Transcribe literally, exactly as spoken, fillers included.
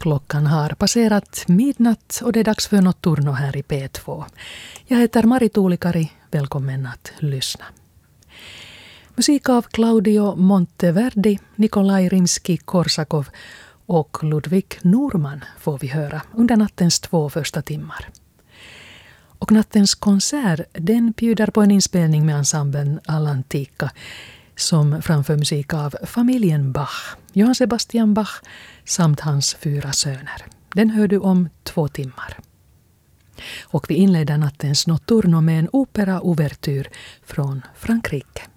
Klockan har passerat midnatt och det är dags för Notturno här i P två. Jag heter Mari Tuulikari, välkommen att lyssna. Musik av Claudio Monteverdi, Nikolaj Rimski-Korsakov och Ludwig Norman får vi höra under nattens två första timmar. Och nattens konsert, den bjuder på en inspelning med ensemblen All'Antica som framför musik av familjen Bach, Johann Sebastian Bach samt hans fyra söner. Den hör du om två timmar. Och vi inleder nattens Notturno med en opera-ouvertyr från Frankrike.